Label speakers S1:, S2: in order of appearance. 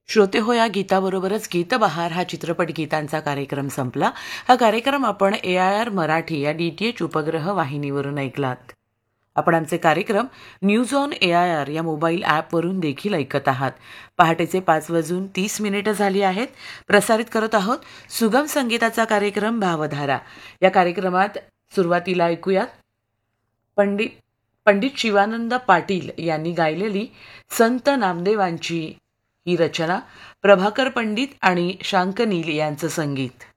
S1: श्रोते हो, या गीताबरोबरच गीतबहार हा चित्रपट गीतांचा कार्यक्रम संपला. हा कार्यक्रम आपण AIR मराठी या DTH उपग्रह वाहिनीवरून ऐकलात. आपण आमचे कार्यक्रम न्यूज ऑन AIR या मोबाईल ॲपवरून देखील ऐकत आहात. पहाटेचे 5:30 झाली आहेत. प्रसारित करत आहोत सुगम संगीताचा कार्यक्रम भावधारा. या कार्यक्रमात सुरुवातीला ऐकूयात पंडित पंडित शिवानंद पाटील यांनी गायलेली संत नामदेवांची ही रचना, प्रभाकर पंडित आणि शांकनील यांचं संगीत.